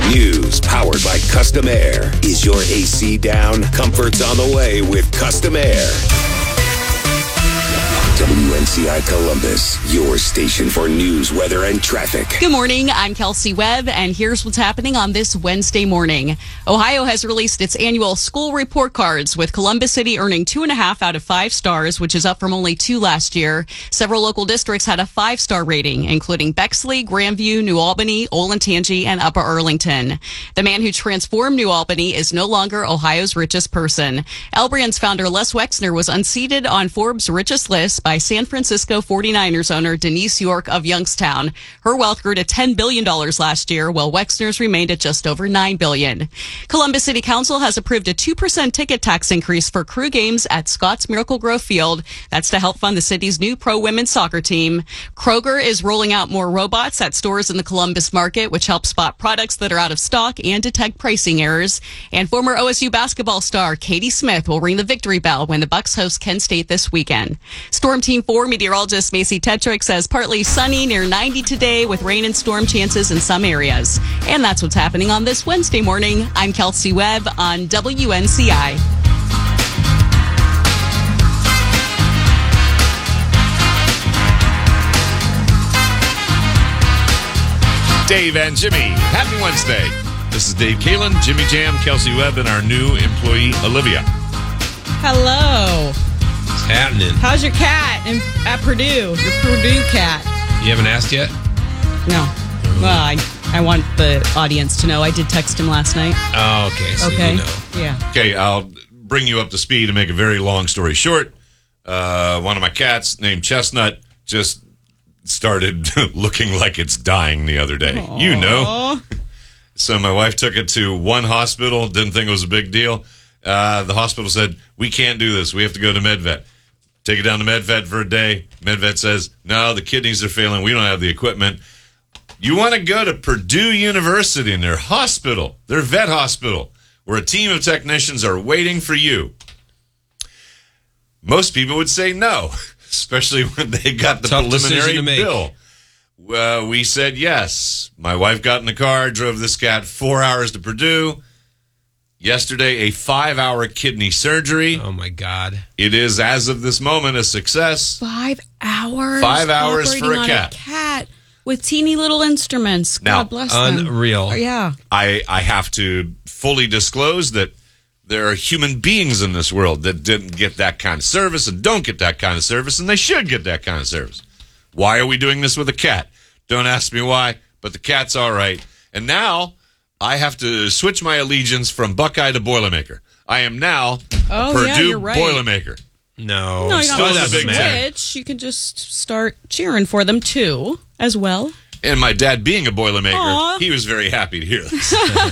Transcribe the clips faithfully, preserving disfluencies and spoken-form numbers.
News powered by Custom Air. Is your A C down? Comfort's on the way with Custom Air. W N C I Columbus, your station for news, weather, and traffic. Good morning. I'm Kelsey Webb, and here's what's happening on this Wednesday morning. Ohio has released its annual school report cards, with Columbus City earning two and a half out of five stars, which is up from only two last year. Several local districts had a five-star rating, including Bexley, Grandview, New Albany, Olentangy, and Upper Arlington. The man who transformed New Albany is no longer Ohio's richest person. L-Brands founder Les Wexner was unseated on Forbes' richest list by San Francisco forty-niners owner Denise York of Youngstown. Her wealth grew to ten billion dollars last year, while Wexner's remained at just over nine billion dollars. Columbus City Council has approved a two percent ticket tax increase for crew games at Scott's Miracle Grove Field. That's to help fund the city's new pro women's soccer team. Kroger is rolling out more robots at stores in the Columbus market, which help spot products that are out of stock and detect pricing errors. And former O S U basketball star Katie Smith will ring the victory bell when the Bucks host Kent State this weekend. Storm Team four meteorologist Macy Tetrick says partly sunny, near ninety today, with rain and storm chances in some areas. And that's what's happening on this Wednesday morning. I'm Kelsey Webb on W N C I. Dave and Jimmy, happy Wednesday. This is Dave Kalin, Jimmy Jam, Kelsey Webb, and our new employee, Olivia. Hello. What's happening? How's your cat in, at Purdue? Your Purdue cat? You haven't asked yet? No. Well, I, I want the audience to know. I did text him last night. Oh, okay. So okay. you know. Yeah. Okay, I'll bring you up to speed and make a very long story short. Uh, one of my cats named Chestnut just started looking like it's dying the other day. Aww. You know. So my wife took it to one hospital, didn't think it was a big deal. Uh, the hospital said, we can't do this. We have to go to MedVet. Take it down to MedVet for a day. MedVet says, no, the kidneys are failing. We don't have the equipment. You want to go to Purdue University in their hospital, their vet hospital, where a team of technicians are waiting for you. Most people would say no, especially when they got the Tough decision preliminary to make. bill. Uh, we said yes. My wife got in the car, drove this cat four hours to Purdue. Yesterday, a five-hour kidney surgery. Oh, my God. It is, as of this moment, a success. Five hours. Five hours for a operating on cat. A cat with teeny little instruments. Now, God bless them. Unreal. Yeah. I, I have to fully disclose that there are human beings in this world that didn't get that kind of service and don't get that kind of service, and they should get that kind of service. Why are we doing this with a cat? Don't ask me why, but the cat's all right. And now I have to switch my allegiance from Buckeye to Boilermaker. I am now Oh, a Purdue yeah, you're right. Boilermaker. No. No, you Still don't that have to big man. switch. You can just start cheering for them, too, as well. And my dad being a Boilermaker, Aw. he was very happy to hear this.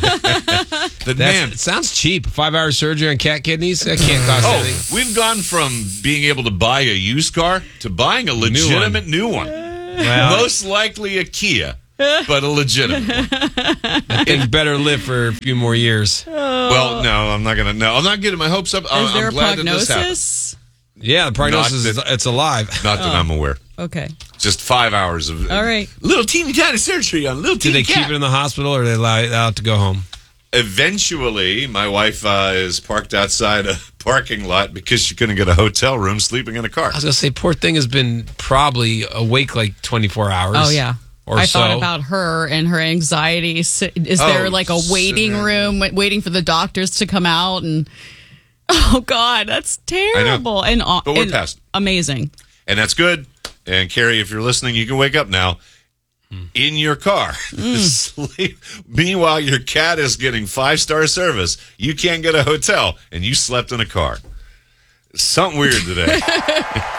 But That's, man, it sounds cheap. Five-hour surgery on cat kidneys? That can't cost oh, anything. we've gone from being able to buy a used car to buying a legitimate new one. Well, Most likely a Kia, but a legitimate one. it better live for a few more years. Well, no, I'm not going to. No, I'm not getting my hopes up. I'm, Is there I'm a glad that this happened. prognosis? Yeah, the prognosis Not is that- it's alive. Not that I'm aware. Okay. Just five hours of All right. little teeny tiny surgery on a little Did teeny they cat. keep it in the hospital or they allow it out to go home? Eventually, my wife uh, is parked outside a parking lot because she couldn't get a hotel room, sleeping in a car. I was going to say, poor thing has been probably awake like twenty-four hours. Oh, yeah. Or I so. thought about her and her anxiety. Is there Oh, like a waiting so- room wa- waiting for the doctors to come out? And oh God, that's terrible. And, uh, But we're and past it. amazing. And that's good. And Carrie, if you're listening, you can wake up now in your car. Sleep. Meanwhile, your cat is getting five-star service. You can't get a hotel, and you slept in a car. Something weird today.